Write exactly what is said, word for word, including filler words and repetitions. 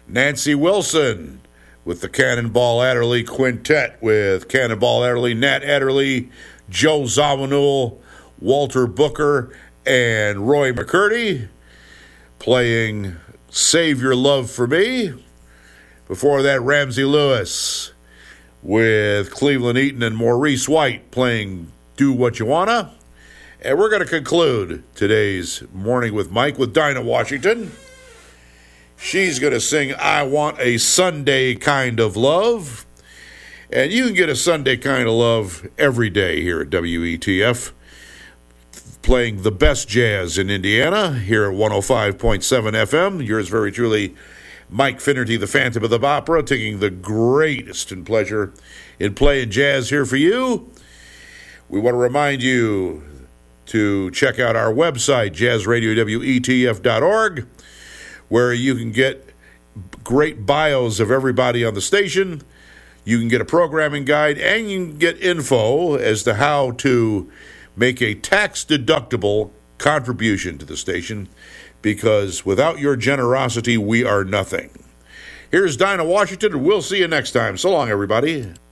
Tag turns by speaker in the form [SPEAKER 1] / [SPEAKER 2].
[SPEAKER 1] Nancy Wilson with the Cannonball Adderley Quintet with Cannonball Adderley, Nat Adderley, Joe Zawinul, Walter Booker, and Roy McCurdy playing Save Your Love for Me. Before that, Ramsey Lewis with Cleveland Eaton and Maurice White playing Do What You Wanna. And we're going to conclude today's Morning with Mike with Dinah Washington. She's going to sing I Want a Sunday Kind of Love. And you can get a Sunday kind of love every day here at W E T F. Playing the best jazz in Indiana here at one oh five point seven F M. Yours very truly, Mike Finnerty, the Phantom of the Opera, taking the greatest in pleasure in playing jazz here for you. We want to remind you to check out our website, jazz radio w e t f dot org, where you can get great bios of everybody on the station. You can get a programming guide, and you can get info as to how to make a tax-deductible contribution to the station, because without your generosity, we are nothing. Here's Dinah Washington, and we'll see you next time. So long, everybody.